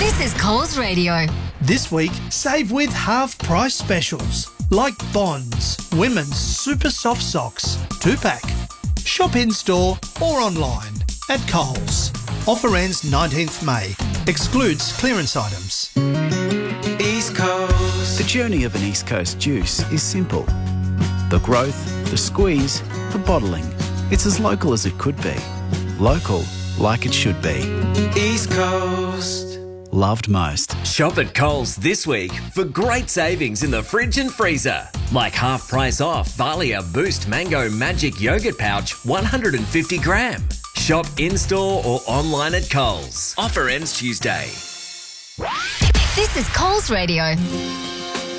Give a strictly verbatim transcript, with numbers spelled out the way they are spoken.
This is Coles Radio. This week, save with half-price specials like Bonds, women's super soft socks, two-pack. Shop in-store or online at Coles. Offer ends nineteenth May. Excludes clearance items. East Coast. The journey of an East Coast juice is simple. The growth, the squeeze, the bottling. It's as local as it could be. Local, like it should be. East Coast. Loved most. Shop at Coles this week for great savings in the fridge and freezer. Like half price off Valia Boost Mango Magic Yogurt Pouch one hundred fifty gram. Shop in-store or online at Coles. Offer ends Tuesday. This is Coles Radio.